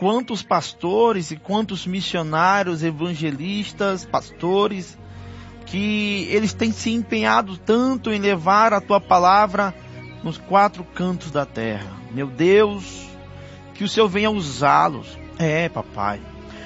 quantos pastores e quantos missionários, evangelistas, pastores, que eles têm se empenhado tanto em levar a tua palavra nos 4 cantos da terra. Meu Deus, que o Senhor venha usá-los. Papai,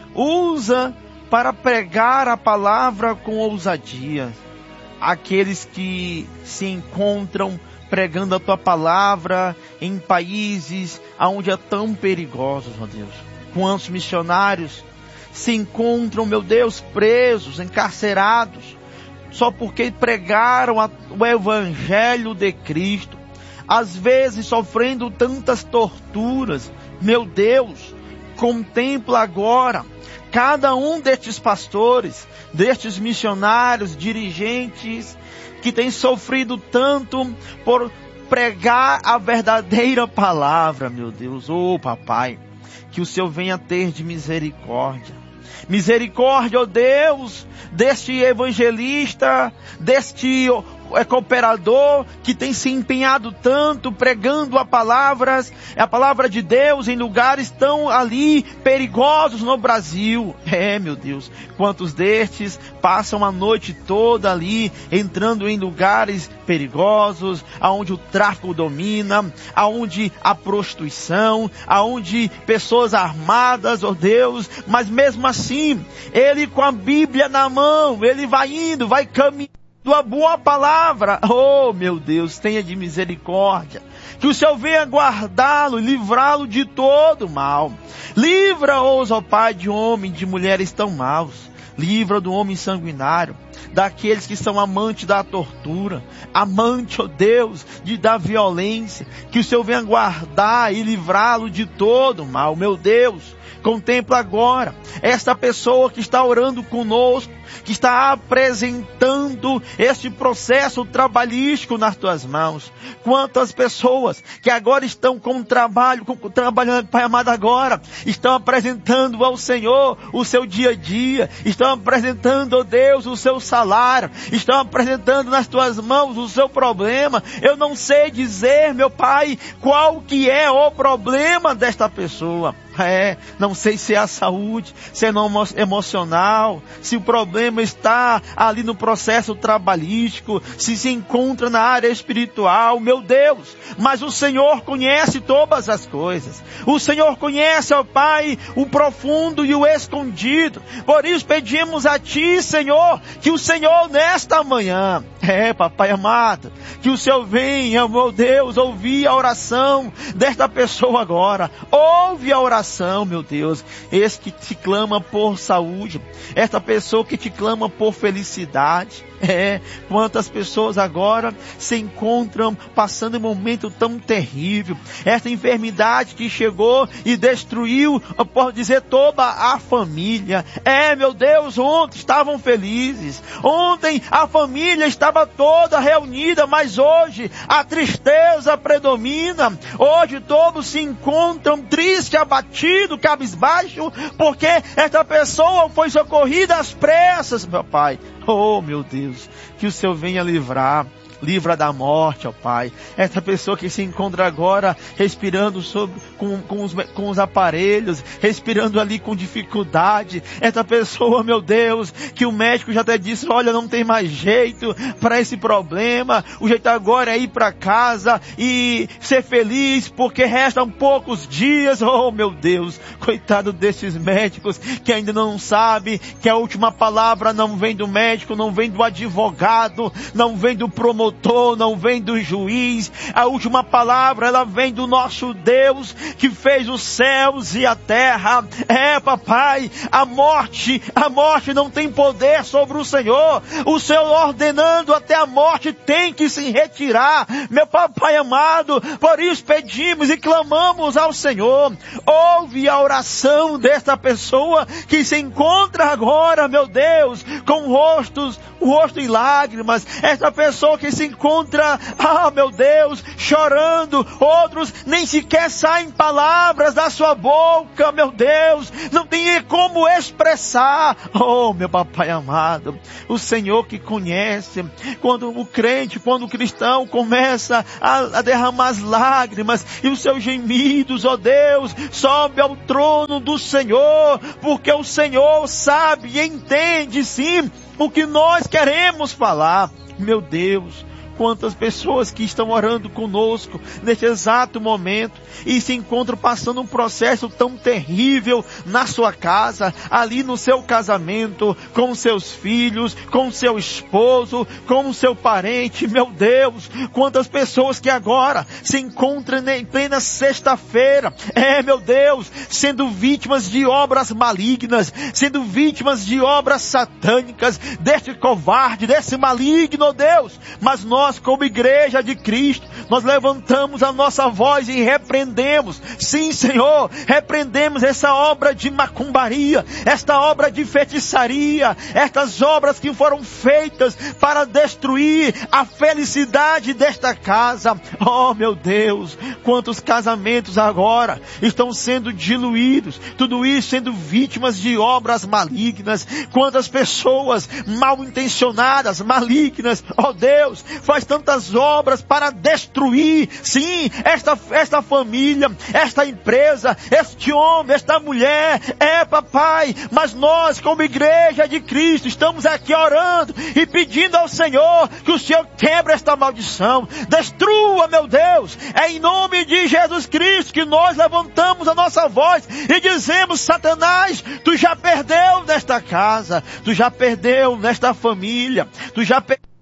usa para pregar a palavra com ousadia. Aqueles que se encontram pregando a tua palavra em países onde é tão perigosos, ó Deus. Quantos missionários se encontram, meu Deus, presos, encarcerados, só porque pregaram o Evangelho de Cristo, às vezes sofrendo tantas torturas. Meu Deus, contempla agora cada um destes pastores, destes missionários, dirigentes, que têm sofrido tanto por pregar a verdadeira palavra, meu Deus. Papai, que o Senhor venha ter de misericórdia. Misericórdia, ó Deus, deste evangelista, deste cooperador que tem se empenhado tanto pregando a palavra de Deus em lugares tão ali perigosos no Brasil. Meu Deus, quantos destes passam a noite toda ali entrando em lugares perigosos, aonde o tráfico domina, aonde a prostituição, aonde pessoas armadas, ó Deus, mas mesmo assim, ele com a Bíblia na mão, ele vai indo, vai caminhando a boa palavra. Meu Deus, tenha de misericórdia. Que o Senhor venha guardá-lo, livrá-lo de todo mal. Livra-os, ó Pai, de homens, de mulheres tão maus. Livra do homem sanguinário, daqueles que são amantes da tortura, amante, ó Deus, da violência. Que o Senhor venha guardar e livrá-lo de todo mal. Meu Deus, contempla agora esta pessoa que está orando conosco, que está apresentando este processo trabalhístico nas tuas mãos. Quantas pessoas que agora estão trabalhando, Pai amado, agora, estão apresentando ao Senhor o seu dia a dia, estão apresentando, ó Deus, o seu salário, estão apresentando nas tuas mãos o seu problema. Eu não sei dizer, meu Pai, qual que é o problema desta pessoa. Não sei se é a saúde, se é emocional, se o problema está ali no processo trabalhístico, se encontra na área espiritual, meu Deus. Mas o Senhor conhece todas as coisas. O Senhor conhece, ó Pai, o profundo e o escondido. Por isso pedimos a Ti, Senhor, que o Senhor nesta manhã, Papai amado, que o Senhor venha, meu Deus, ouvir a oração desta pessoa agora. Ouve a oração, meu Deus, esse que te clama por saúde, esta pessoa que te clama por felicidade. Quantas pessoas agora se encontram passando um momento tão terrível, esta enfermidade que chegou e destruiu, eu posso dizer, toda a família. Meu Deus, ontem estavam felizes, ontem a família estava toda reunida, mas hoje a tristeza predomina. Hoje todos se encontram triste, abatido, cabisbaixo, porque esta pessoa foi socorrida às pressas, meu Pai. Meu Deus, que o Senhor venha livra da morte, ó Pai. Essa pessoa que se encontra agora respirando com os aparelhos, respirando ali com dificuldade. Essa pessoa, meu Deus, que o médico já até disse, olha, não tem mais jeito para esse problema. O jeito agora é ir para casa e ser feliz, porque restam poucos dias. Meu Deus, coitado desses médicos que ainda não sabem que a última palavra não vem do médico, não vem do advogado, não vem do promotor, não vem do juiz. A última palavra, ela vem do nosso Deus que fez os céus e a terra. Papai, a morte não tem poder sobre o Senhor. O Senhor ordenando até a morte tem que se retirar, meu Papai amado. Por isso pedimos e clamamos ao Senhor. Ouve a oração desta pessoa que se encontra agora, meu Deus, com rostos o rosto em lágrimas, esta pessoa que se encontra, meu Deus, chorando, outros nem sequer saem palavras da sua boca, meu Deus, não tem como expressar. Oh, meu papai amado, o Senhor que conhece, quando o crente, quando o cristão começa a derramar as lágrimas e os seus gemidos, ó Deus, sobe ao trono do Senhor, porque o Senhor sabe e entende sim o que nós queremos falar. Meu Deus, quantas pessoas que estão orando conosco neste exato momento e se encontram passando um processo tão terrível na sua casa, ali no seu casamento, com seus filhos, com seu esposo, com seu parente. Meu Deus, quantas pessoas que agora se encontram em plena sexta-feira, meu Deus, sendo vítimas de obras malignas, sendo vítimas de obras satânicas, deste covarde, desse maligno, oh Deus. Mas nós, como igreja de Cristo, nós levantamos a nossa voz e repreendemos, sim Senhor, repreendemos essa obra de macumbaria, esta obra de feitiçaria, estas obras que foram feitas para destruir a felicidade desta casa. Oh meu Deus, quantos casamentos agora estão sendo diluídos, tudo isso sendo vítimas de obras malignas, quantas pessoas mal intencionadas, malignas, oh Deus, faz tantas obras para destruir, sim, esta família, esta empresa, este homem, esta mulher, papai, mas nós como igreja de Cristo estamos aqui orando e pedindo ao Senhor que o Senhor quebre esta maldição, destrua, meu Deus, é em nome de Jesus Cristo que nós levantamos a nossa voz e dizemos: Satanás, tu já perdeu nesta casa, tu já perdeu nesta família, tu já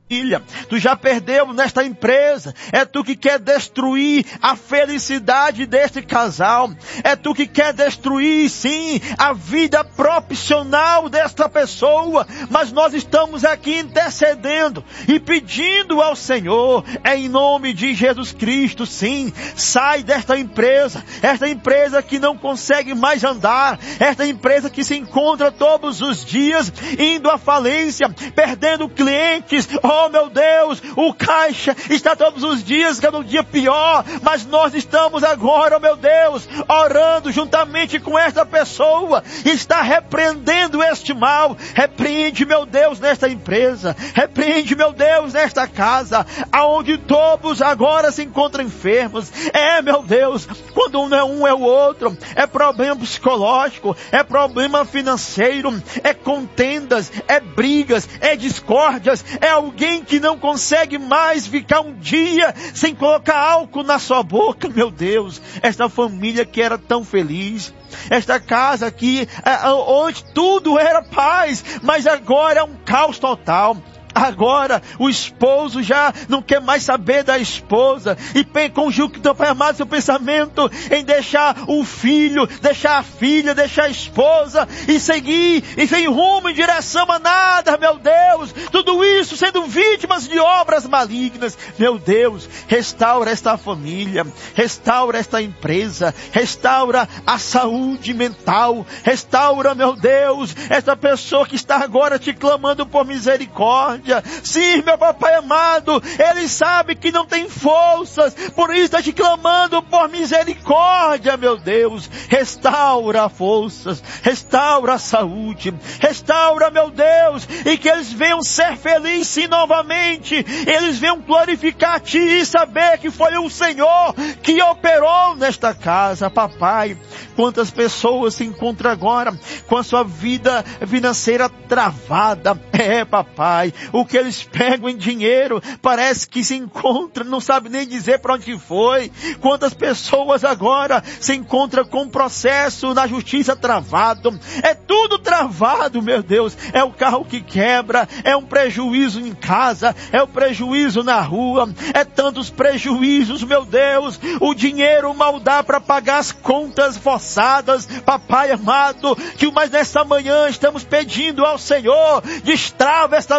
perdeu nesta empresa, é tu que quer destruir a felicidade deste casal, é tu que quer destruir, sim, a vida profissional desta pessoa, mas nós estamos aqui intercedendo e pedindo ao Senhor, em nome de Jesus Cristo, sim, sai desta empresa, esta empresa que não consegue mais andar, esta empresa que se encontra todos os dias indo à falência, perdendo clientes. Oh meu Deus, o caixa está todos os dias, cada dia pior, mas nós estamos agora, oh meu Deus, orando juntamente com esta pessoa, está repreendendo este mal. Repreende, meu Deus, nesta empresa, repreende, meu Deus, nesta casa, aonde todos agora se encontram enfermos. Meu Deus, quando um é o outro, é problema psicológico, é problema financeiro, é contendas, é brigas, é discórdias, é alguém que não consegue mais ficar um dia sem colocar álcool na sua boca. Meu Deus, esta família que era tão feliz, esta casa aqui, onde tudo era paz, mas agora é um caos total. Agora o esposo já não quer mais saber da esposa e conjuga teu pai amado seu pensamento em deixar o filho, deixar a filha, deixar a esposa e seguir e sem rumo em direção a nada. Meu Deus, tudo isso sendo vítimas de obras malignas. Meu Deus, restaura esta família, restaura esta empresa, restaura a saúde mental, restaura, meu Deus, esta pessoa que está agora te clamando por misericórdia. Sim, meu papai amado, ele sabe que não tem forças, por isso está te clamando por misericórdia. Meu Deus, restaura forças, restaura a saúde, restaura, meu Deus, e que eles venham ser felizes sim novamente, eles venham glorificar a ti e saber que foi o Senhor que operou nesta casa. Papai, quantas pessoas se encontram agora com a sua vida financeira travada, papai, o que eles pegam em dinheiro, parece que se encontram, não sabe nem dizer para onde foi. Quantas pessoas agora se encontram com processo na justiça travado, é tudo travado, meu Deus, é o carro que quebra, é um prejuízo em casa, é o prejuízo na rua, é tantos prejuízos, meu Deus, o dinheiro mal dá para pagar as contas forçadas. Papai amado, que mais nesta manhã estamos pedindo ao Senhor, destrava esta vida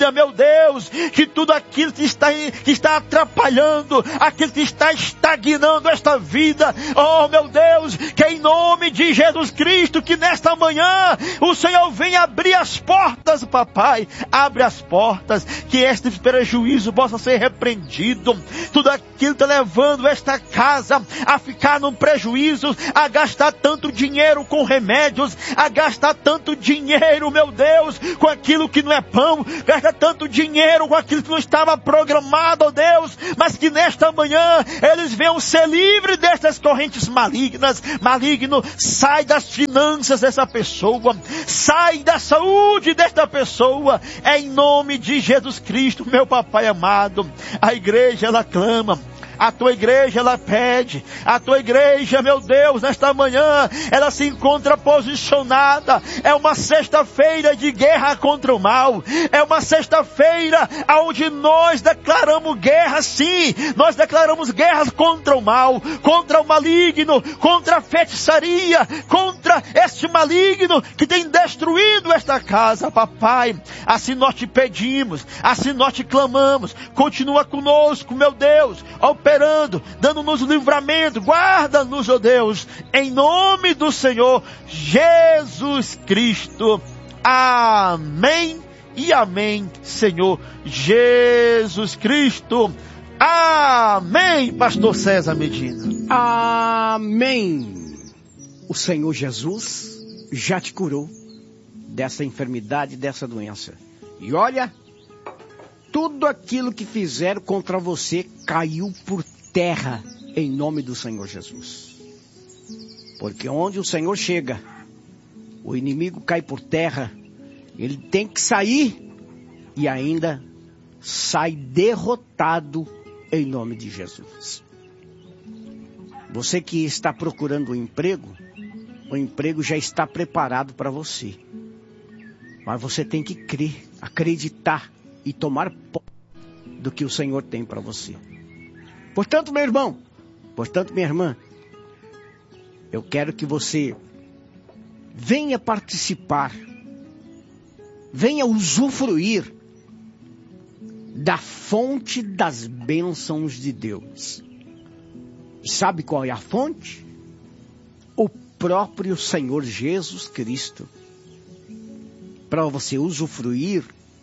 vida, meu Deus, que tudo aquilo que está atrapalhando, aquilo que está estagnando esta vida, oh meu Deus, que em nome de Jesus Cristo, que nesta manhã o Senhor venha abrir as portas, papai, abre as portas, que este prejuízo possa ser repreendido, tudo aquilo que está levando esta casa a ficar num prejuízo, a gastar tanto dinheiro com remédios, a gastar tanto dinheiro, meu Deus, com aquilo que não é pão, gasta tanto dinheiro com aquilo que não estava programado, ó Deus, mas que nesta manhã eles venham ser livres destas correntes malignas. Maligno, sai das finanças dessa pessoa, sai da saúde desta pessoa, em nome de Jesus Cristo, meu papai amado. A igreja, ela clama, a tua igreja, ela pede, a tua igreja, meu Deus, nesta manhã, ela se encontra posicionada. É uma sexta-feira de guerra contra o mal, é uma sexta-feira onde nós declaramos guerra, sim, nós declaramos guerras contra o mal, contra o maligno, contra a feitiçaria, contra este maligno que tem destruído esta casa, papai. Assim nós te pedimos, assim nós te clamamos, continua conosco, meu Deus, operando, dando-nos livramento, guarda-nos, ó Deus, em nome do Senhor Jesus Cristo. Amém e amém, Senhor Jesus Cristo. Amém, pastor César Medina. Amém. O Senhor Jesus já te curou dessa enfermidade, dessa doença. E olha, tudo aquilo que fizeram contra você caiu por terra em nome do Senhor Jesus. Porque onde o Senhor chega, o inimigo cai por terra, ele tem que sair e ainda sai derrotado em nome de Jesus. Você que está procurando um emprego, o emprego já está preparado para você. Mas você tem que crer, acreditar e tomar posse do que o Senhor tem para você. Portanto, meu irmão, portanto, minha irmã, eu quero que você venha participar, venha usufruir da fonte das bênçãos de Deus. Sabe qual é a fonte? O próprio Senhor Jesus Cristo. Para você usufruir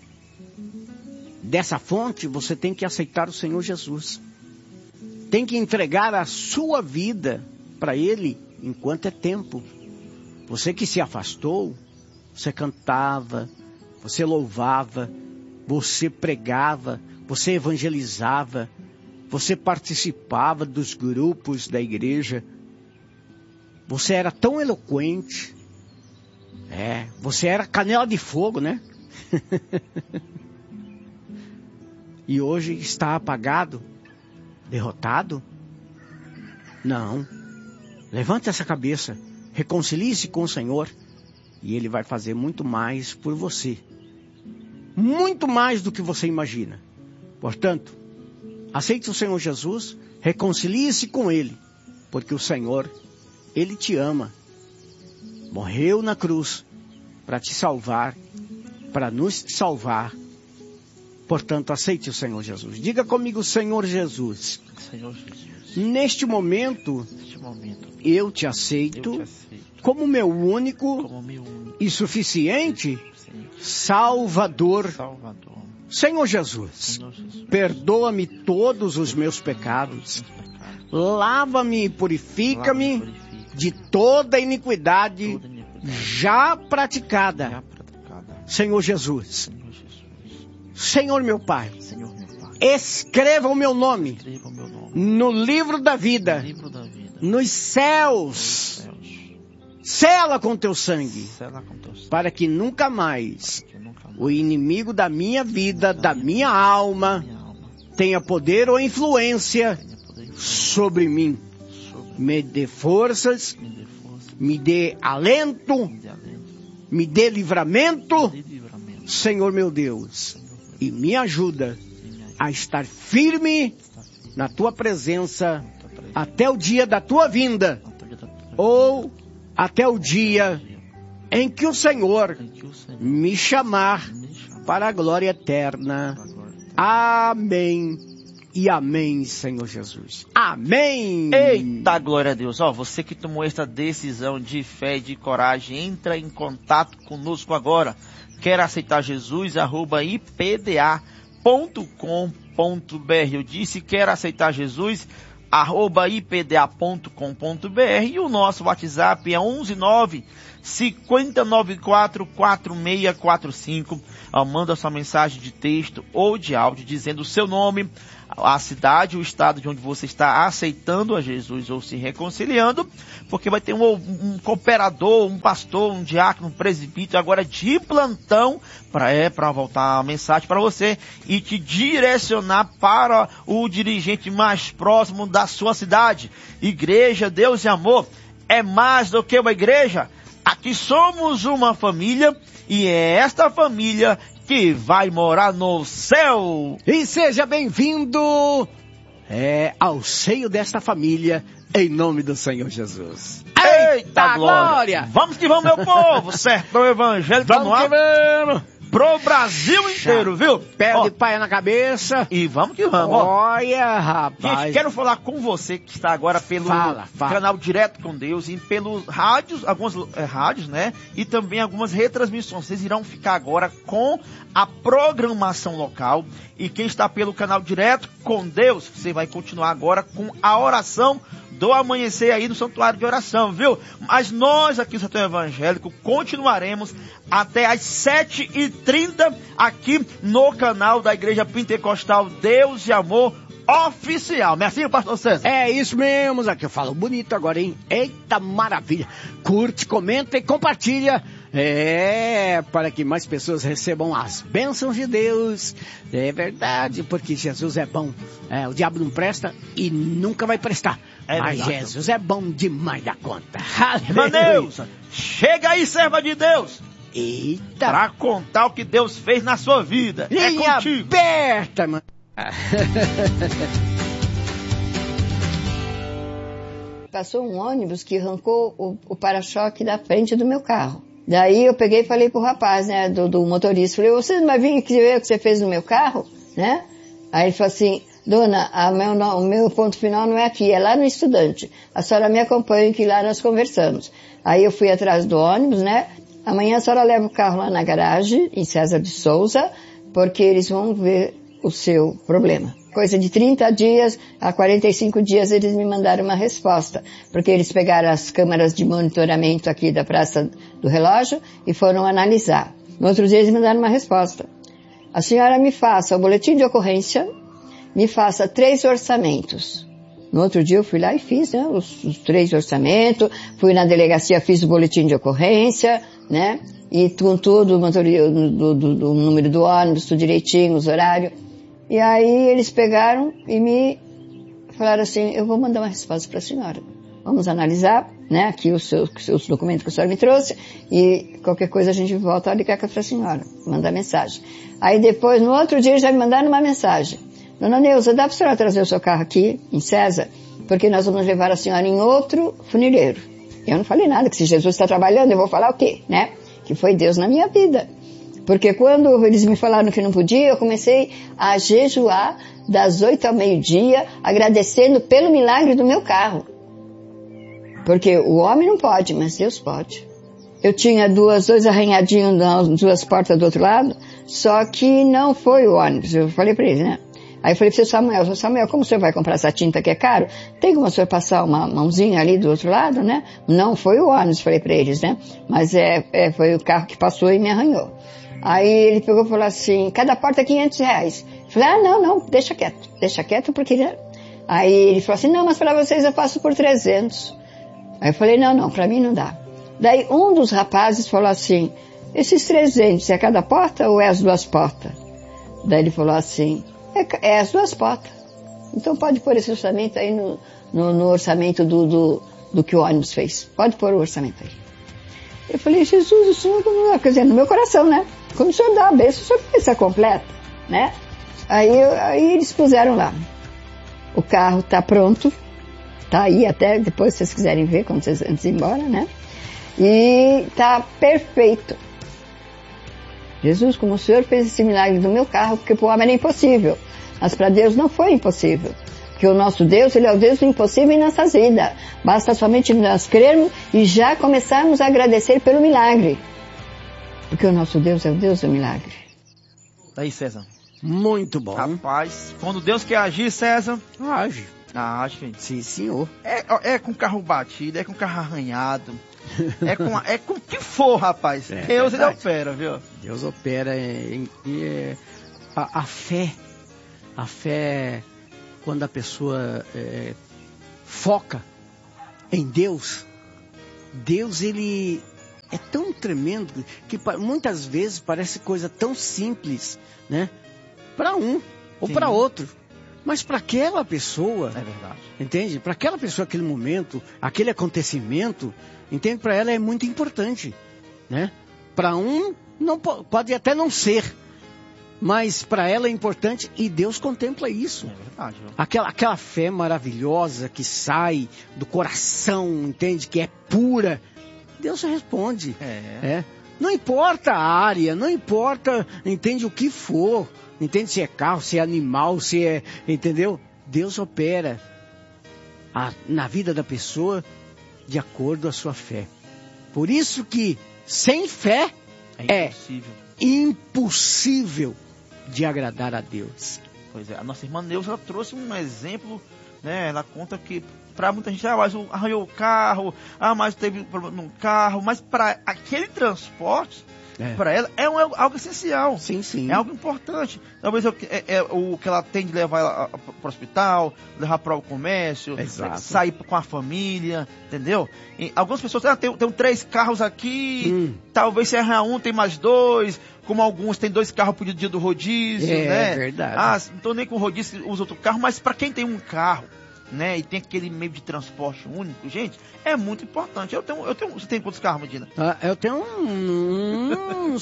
dessa fonte, você tem que aceitar o Senhor Jesus. Tem que entregar a sua vida para Ele enquanto é tempo. Você que se afastou, você cantava, você louvava, você pregava, você evangelizava, você participava dos grupos da igreja. Você era tão eloquente. Você era canela de fogo, né? E hoje está apagado, derrotado? Não. Levante essa cabeça, reconcilie-se com o Senhor e Ele vai fazer muito mais por você. Muito mais do que você imagina. Portanto, aceite o Senhor Jesus, reconcilie-se com Ele, porque o Senhor, Ele te ama. Morreu na cruz para te salvar, para nos salvar. Portanto, aceite o Senhor Jesus. Diga comigo, Senhor Jesus. Senhor Jesus. Neste momento, eu te aceito como meu único e suficiente Salvador. Senhor Jesus, perdoa-me todos os meus pecados. Lava-me e purifica-me de toda iniquidade já praticada. Senhor Jesus, Senhor meu Pai, escreva o meu nome no livro da vida, nos céus. Sela com teu sangue, para que nunca mais o inimigo da minha vida, da minha alma, tenha poder ou influência sobre mim. Me dê forças, me dê alento, me dê livramento, Senhor meu Deus, e me ajuda a estar firme na tua presença até o dia da tua vinda, ou até o dia em que o Senhor me chamar para a glória eterna. Amém. E amém, Senhor Jesus. Amém. Eita, glória a Deus. Ó, você que tomou esta decisão de fé e de coragem, entra em contato conosco agora. Quer aceitar Jesus? @ipda.com.br. Eu disse, quer aceitar Jesus? @ipda.com.br. E o nosso WhatsApp é 119-5094-4645. Manda sua mensagem de texto ou de áudio dizendo o seu nome, a cidade, o estado de onde você está aceitando a Jesus ou se reconciliando, porque vai ter um cooperador, um pastor, um diácono, um presbítero agora de plantão para voltar a mensagem para você e te direcionar para o dirigente mais próximo da sua cidade. Igreja Deus e Amor é mais do que uma igreja. Aqui somos uma família e é esta família que vai morar no céu. E seja bem-vindo ao seio desta família, em nome do Senhor Jesus. Eita glória! Vamos que vamos, meu povo! Sertão Evangélico vamos no ar. Que vamos! Pro Brasil inteiro, viu? Pé de paia na cabeça. E vamos que vamos. Olha, rapaz. Gente, quero falar com você que está agora pelo canal Direto com Deus e pelos rádios, algumas rádios, né? E também algumas retransmissões. Vocês irão ficar agora com a programação local. E quem está pelo canal Direto com Deus, você vai continuar agora com a oração do amanhecer aí no santuário de oração, viu? Mas nós aqui no Sertão Evangélico continuaremos até às 7h30 aqui no canal da Igreja Pentecostal Deus e Amor Oficial. Não é assim, pastor César? É isso mesmo, aqui eu falo bonito agora, hein? Eita maravilha! Curte, comenta e compartilha. Para que mais pessoas recebam as bênçãos de Deus. É verdade, porque Jesus é bom. O diabo não presta e nunca vai prestar. Mas verdade. Jesus é bom demais da conta. Neuza, chega aí, serva de Deus. Eita! Pra contar o que Deus fez na sua vida. Linha é contigo. Aberta, mano. Passou um ônibus que arrancou o para-choque da frente do meu carro. Daí eu peguei e falei pro rapaz, né, do motorista, falei, você não vai vir aqui ver o que você fez no meu carro, né? Aí ele falou assim, dona, o meu ponto final não é aqui, é lá no Estudante. A senhora me acompanha que lá nós conversamos. Aí eu fui atrás do ônibus, né? Amanhã a senhora leva o carro lá na garagem, em César de Souza, porque eles vão ver o seu problema. Coisa de 30 dias a 45 dias eles me mandaram uma resposta, porque eles pegaram as câmeras de monitoramento aqui da Praça do Relógio e foram analisar. No outro dia eles me mandaram uma resposta. A senhora me faça o boletim de ocorrência, me faça 3 orçamentos. No outro dia eu fui lá e fiz, né, os 3 orçamentos, fui na delegacia, fiz o boletim de ocorrência, né, e com tudo, do número do ônibus, tudo direitinho, os horários. E aí eles pegaram e me falaram assim, eu vou mandar uma resposta para a senhora. Vamos analisar, né, aqui os documentos que a senhora me trouxe e qualquer coisa a gente volta a ligar para a senhora, mandar mensagem. Aí depois, no outro dia, já me mandaram uma mensagem. Dona Neuza, dá para a senhora trazer o seu carro aqui, em César? Porque nós vamos levar a senhora em outro funileiro. Eu não falei nada, que se Jesus está trabalhando, eu vou falar o quê, né? Que foi Deus na minha vida. Porque quando eles me falaram que não podia, eu comecei a jejuar das 8 ao meio-dia, agradecendo pelo milagre do meu carro. Porque o homem não pode, mas Deus pode. Eu tinha dois arranhadinhos nas 2 portas do outro lado, só que não foi o ônibus. Eu falei para ele, né? Aí eu falei para o seu Samuel, como você vai comprar essa tinta que é caro? Tem como o senhor passar uma mãozinha ali do outro lado, né? Não foi o ônibus, falei para eles, né? Mas foi o carro que passou e me arranhou. Aí ele pegou e falou assim, cada porta é R$500. Eu falei, não, deixa quieto porque... Aí ele falou assim, não, mas para vocês eu faço por 300. Aí eu falei, não, para mim não dá. Daí um dos rapazes falou assim, esses 300 é cada porta ou é as 2 portas? Daí ele falou assim, é as 2 portas. Então pode pôr esse orçamento aí no orçamento do que o ônibus fez. Pode pôr o orçamento aí. Eu falei, Jesus, o senhor, quer dizer, no meu coração, né? Quando o senhor dá a bênção, o senhor pensa completa, né? Aí eles puseram lá. O carro está pronto, tá aí até depois se vocês quiserem ver, quando vocês, antes de ir embora, né? E tá perfeito. Jesus, como o Senhor fez esse milagre do meu carro, porque para o homem era impossível, mas para Deus não foi impossível. Porque o nosso Deus, Ele é o Deus do impossível em nossas vidas. Basta somente nós crermos e já começarmos a agradecer pelo milagre. Porque o nosso Deus é o Deus do milagre. Aí, César. Muito bom. Rapaz, quando Deus quer agir, César... Age. Age, gente. Sim, senhor. É com carro batido, é com carro arranhado. É com o que for, rapaz. Deus, Ele opera, viu? Deus opera. A fé, quando a pessoa foca em Deus, Ele é tão tremendo que muitas vezes parece coisa tão simples, né? Para um ou para outro. Mas para aquela pessoa, é verdade. Entende? Para aquela pessoa, aquele momento, aquele acontecimento, entende? Para ela é muito importante, né? Para um, não pode até não ser, mas para ela é importante e Deus contempla isso. É verdade. Aquela fé maravilhosa que sai do coração, entende? Que é pura. Deus responde. Não importa a área, não importa, entende, o que for. Entende? Se é carro, se é animal, se é... Entendeu? Deus opera na vida da pessoa de acordo com a sua fé. Por isso que sem fé é impossível de agradar a Deus. Pois é, a nossa irmã Neuza trouxe um exemplo, né? Ela conta que para muita gente, mas arranhou o carro, mas teve problema no carro, mas para aquele transporte, para ela é algo essencial. Sim, sim. É algo importante. Talvez o que ela tem de levar ela para o hospital, levar para o comércio, sair com a família, entendeu? E algumas pessoas tem 3 carros aqui, talvez se errar um, tem mais 2, como alguns tem 2 carros por dia do rodízio, né? É verdade. Não estou nem com rodízio, usa outro carro, mas para quem tem um carro, né, e tem aquele meio de transporte único, gente, é muito importante. Você tem quantos carros, Medina? Eu tenho um.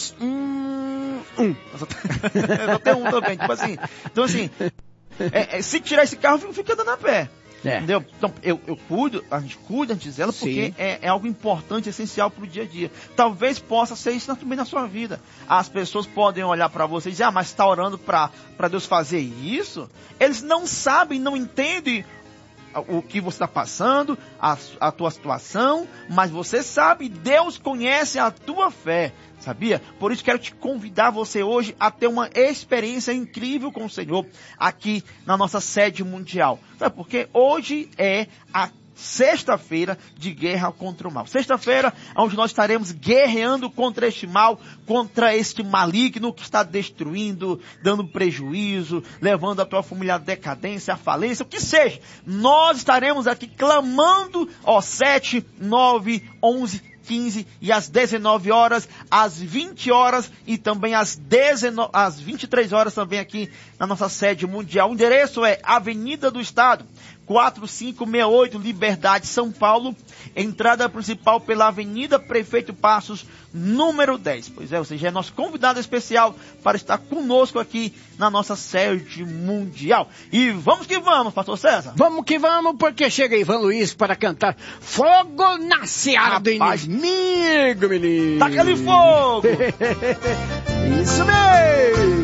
Eu tenho um também, tipo assim. Então, assim, se tirar esse carro, fica andando a pé. Entendeu? Então, a gente cuida antes dela, porque é algo importante, essencial pro dia a dia. Talvez possa ser isso também na sua vida. As pessoas podem olhar para você e dizer, mas você está orando para Deus fazer isso? Eles não sabem, não entendem o que você está passando, a tua situação, mas você sabe, Deus conhece a tua fé, sabia? Por isso quero te convidar você hoje a ter uma experiência incrível com o Senhor aqui na nossa sede mundial. Sabe por quê? Hoje é a sexta-feira de guerra contra o mal. Sexta-feira, onde nós estaremos guerreando contra este mal, contra este maligno que está destruindo, dando prejuízo, levando a tua família à decadência, à falência, o que seja. Nós estaremos aqui clamando, 7, 9, 11, 15 e às 19 horas, às 20 horas e também às 23 horas também aqui na nossa sede mundial. O endereço é Avenida do Estado, 4568, Liberdade, São Paulo. Entrada principal pela Avenida Prefeito Passos, número 10. Pois é, você já é nosso convidado especial para estar conosco aqui na nossa sede mundial. E vamos que vamos, pastor César. Vamos que vamos, porque chega Ivan Luiz para cantar Fogo na Seara do Inimigo, menino. Taca-lhe fogo! Isso mesmo!